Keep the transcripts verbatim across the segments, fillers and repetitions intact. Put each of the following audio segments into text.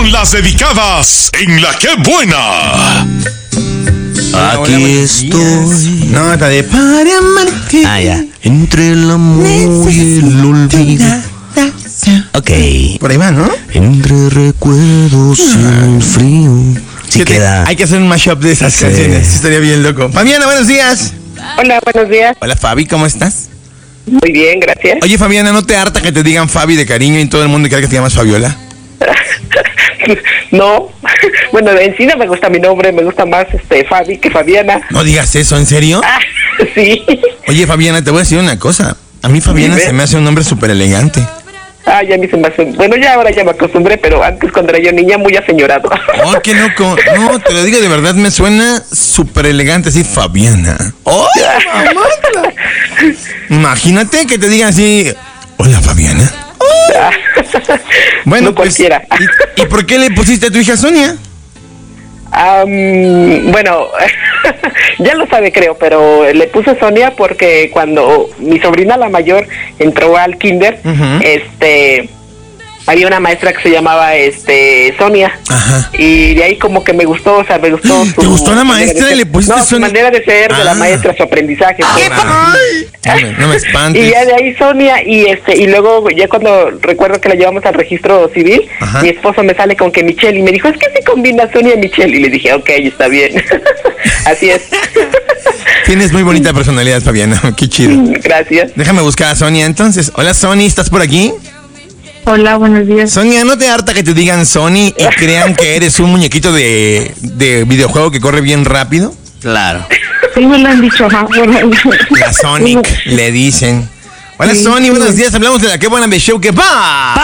con las dedicadas en La Qué Buena. Aquí estoy. Nota de para amarte. Ah, ya. Entre el amor y el olvido. Ok. Por ahí va, ¿no? Entre recuerdos y el frío. Sí Fíjate, queda. hay que hacer un mashup de esas Sí. canciones. Estaría bien loco. Fabiana, buenos días. Hola, buenos días. Hola, Fabi, ¿cómo estás? Muy bien, gracias. Oye, Fabiana, ¿no te harta que te digan Fabi de cariño y todo el mundo quiere que te llamas Fabiola? No, bueno, en sí no me gusta mi nombre, me gusta más este Fabi que Fabiana. No digas eso, ¿en serio? Ah, sí. Oye, Fabiana, te voy a decir una cosa. A mí Fabiana Dime. se me hace un nombre súper elegante. Ah, ya me hizo más. Bueno, ya ahora ya me acostumbré, pero antes cuando era yo niña muy aseñorado. Oh, qué loco. No, te lo digo de verdad, me suena súper elegante así, Fabiana. ¡Oh, mamá! Imagínate que te digan así, hola, Fabiana. Bueno, No pues, cualquiera. ¿y, ¿y por qué le pusiste a tu hija Sonia? Um, bueno, ya lo sabe creo, pero le puse Sonia porque cuando mi sobrina la mayor entró al kinder, Ujú. este, había una maestra que se llamaba este Sonia. Ajá. Y de ahí como que me gustó, o sea, me gustó su ¿Te gustó la manera maestra de ser. y le pusiste No, su Sonia? manera de ser de Ah. la maestra, su aprendizaje. pues. Ay, no me, no me espantes. Y ya de ahí Sonia y este y luego ya cuando recuerdo que la llevamos al registro civil, Ajá. mi esposo me sale con que Michelle y me dijo, es que se combina Sonia y Michelle, y le dije, ok, está bien. Así es. Tienes muy bonita personalidad, Fabiana. Qué chido. Gracias. Déjame buscar a Sonia entonces. Hola, Sonia, ¿estás por aquí? Hola, buenos días. Sonia, ¿no te harta que te digan Sony y crean que eres un muñequito de, de videojuego que corre bien rápido? Claro. Sí me lo han dicho, ajá. Bueno, La Sonic, le dicen. Hola, Sí, Sony, sí. buenos días. Hablamos de La Qué Buena de Show que va.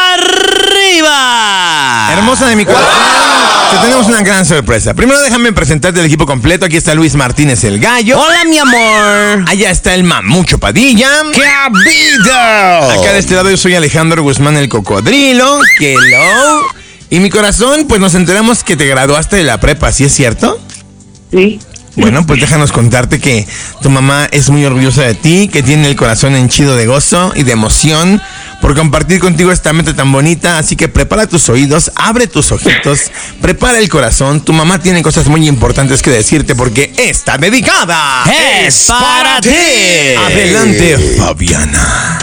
¡Arriba! Hermosa de mi corazón. Te tenemos una gran sorpresa. Primero déjame presentarte el equipo completo. Aquí está Luis Martínez, el gallo. Hola, mi amor. Allá está el Mamucho Padilla. ¡Qué vida! Acá de este lado yo soy Alejandro Guzmán, el cocodrilo. Hello. Y mi corazón, pues nos enteramos que te graduaste de la prepa, ¿sí es cierto? sí. Bueno, pues déjanos contarte que tu mamá es muy orgullosa de ti, que tiene el corazón henchido de gozo y de emoción por compartir contigo esta meta tan bonita. Así que prepara tus oídos, abre tus ojitos, prepara el corazón. Tu mamá tiene cosas muy importantes que decirte porque está dedicada. ¡Es para ti! Adelante, Fabiana.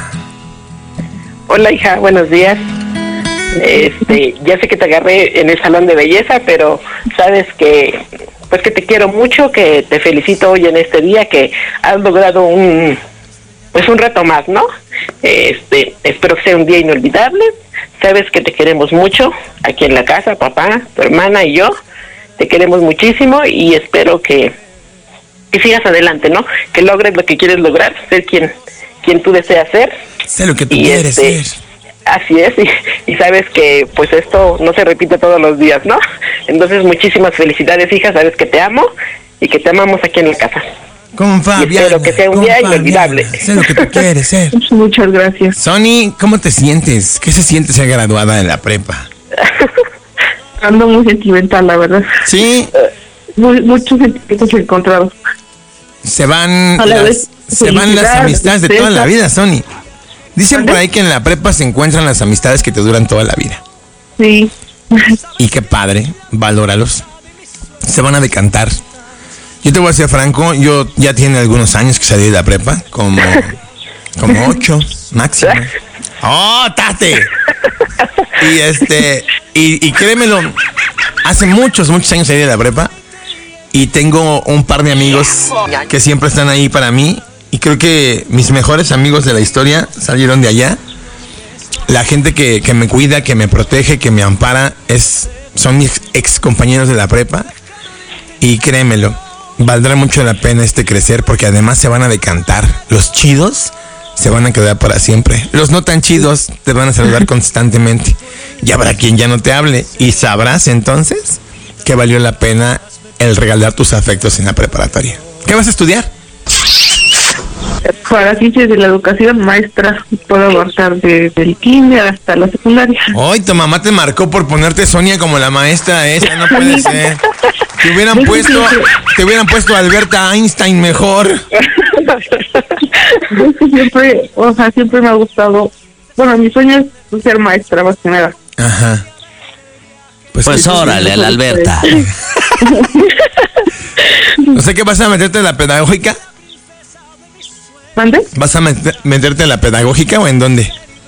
Hola, hija, buenos días. Este, ya sé que te agarré en el salón de belleza, pero sabes que pues que te quiero mucho, que te felicito hoy en este día, que has logrado un pues un reto más, ¿no? Este, espero que sea un día inolvidable. Sabes que te queremos mucho aquí en la casa, papá, tu hermana y yo. Te queremos muchísimo y espero que que sigas adelante, ¿no? Que logres lo que quieres lograr, ser quien quien tú deseas ser. Sé lo que tú Y quieres este, ser. Así es, y, y sabes que pues esto no se repite todos los días, ¿no? Entonces muchísimas felicidades, hija, sabes que te amo y que te amamos aquí en la casa. Con Fabiana. espero que sea un con día Fabiana. inolvidable. Sé lo que tú quieres ser. Muchas gracias. Sony, ¿cómo te sientes? ¿Qué se siente ser graduada de la prepa? Ando muy sentimental, la verdad. Sí, Muy, muchos sentimientos encontrados. se van A la las, vez, se van las felicidad, amistades de toda la tristeza. vida, Sony. Dicen ¿Mande? por ahí que en la prepa se encuentran las amistades que te duran toda la vida. Sí. Y qué padre, valóralos. Se van a decantar. Yo te voy a ser franco, yo ya tiene algunos años que salí de la prepa, como, como ocho máximo. ¡Oh, tate! Y este, y, y créemelo, hace muchos, muchos años salí de la prepa y tengo un par de amigos que siempre están ahí para mí. Y creo que mis mejores amigos de la historia salieron de allá. La gente que, que me cuida, que me protege, que me ampara, es, son mis ex compañeros de la prepa. Y créemelo, valdrá mucho la pena este crecer porque además se van a decantar. Los chidos se van a quedar para siempre. Los no tan chidos te van a saludar constantemente. Y habrá quien ya no te hable. Y sabrás entonces que valió la pena el regalar tus afectos en la preparatoria. ¿Qué vas a estudiar? Para ciencias de la educación, maestra, puedo abarcar desde el kinder hasta la secundaria. Ay, tu mamá te marcó por ponerte Sonia como la maestra esa, no puede ser. Te hubieran puesto, te hubieran puesto a Alberta Einstein mejor. Es que siempre, o sea, siempre me ha gustado. Bueno, mi sueño es ser maestra, más que nada. Ajá. Pues, Pues sí, órale, a la Alberta. No sé qué vas a meterte en la pedagógica. ¿Mande? ¿Vas a met- meterte en la pedagógica o en dónde?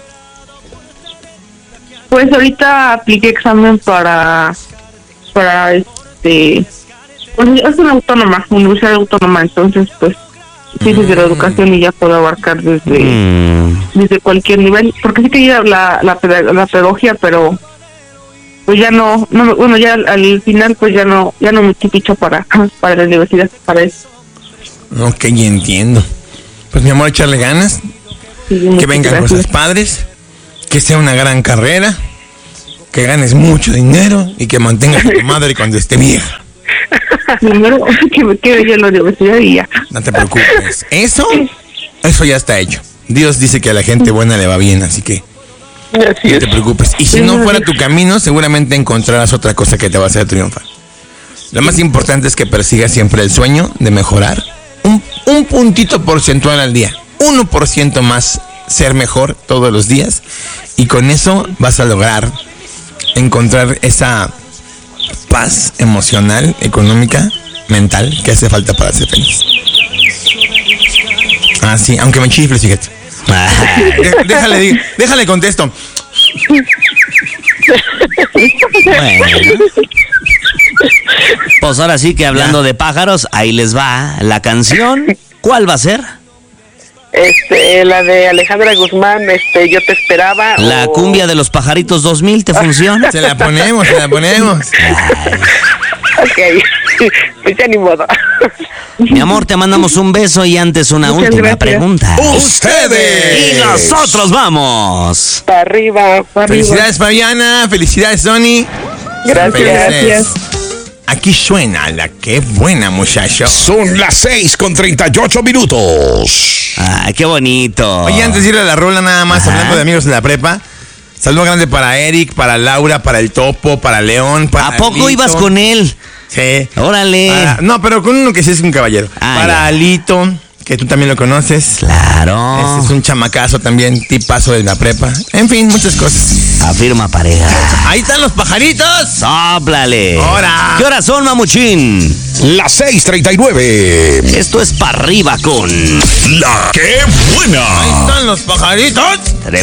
Pues ahorita apliqué examen para, para este, pues es una autónoma, universidad autónoma, entonces pues sí desde la educación y ya puedo abarcar desde, Mm. desde cualquier nivel, porque sí quería la, la, peda- la pedagogía, pero pues ya no, no me- bueno ya al, al final pues ya no, ya no me picho para, para la universidad, para eso. Ok, ya entiendo. Pues mi amor, echarle ganas, Sí, que muchas vengan gracias. cosas padres, que sea una gran carrera, que ganes mucho dinero y que mantengas a tu madre cuando esté vieja. Primero que me quede yo en la universidad y ya. No te preocupes. Eso, eso ya está hecho. Dios dice que a la gente buena le va bien, así que Así no es. te preocupes. Y si no fuera tu camino, seguramente encontrarás otra cosa que te va a hacer triunfar. Lo más importante es que persigas siempre el sueño de mejorar un, un puntito porcentual al día. uno por ciento más ser mejor todos los días. Y con eso vas a lograr encontrar esa paz emocional, económica, mental que hace falta para ser feliz. Ah, sí, aunque me chifles, fíjate. De- déjale, di- déjale contesto. Bueno. Pues ahora sí que hablando de pájaros, ahí les va la canción. ¿Cuál va a ser? Este, la de Alejandra Guzmán, este, yo te esperaba. La o- cumbia de los pajaritos dos mil, ¿te funciona? Se la ponemos, se la ponemos. Ok, pues ya ni modo. Mi amor, te mandamos un beso y antes una Muchas última gracias. pregunta. Ustedes. Y nosotros vamos. Para arriba, para arriba. Felicidades, Fabiana. Felicidades, Sony. Gracias. Felices. Aquí suena la que buena, muchacho. Son las seis con treinta y ocho minutos. Ay, qué bonito. Oye, antes de ir a la rola, nada más, Ajá. hablando de amigos de la prepa. Saludo grande para Eric, para Laura, para el Topo, para León, para ¿A poco Alito. ibas con él? Sí. Órale. Para- no, pero con uno que sí es un caballero. Ah, para ya. Alito, que tú también lo conoces. Claro. Ese es un chamacazo también, tipazo de la prepa. En fin, muchas cosas. Afirma pareja. Ahí están los pajaritos. ¡Sóplale! Ahora. ¿Qué horas son, mamuchín? Las seis treinta y nueve. Esto es para arriba con La que Ahí buena. están los pajaritos. Trepa.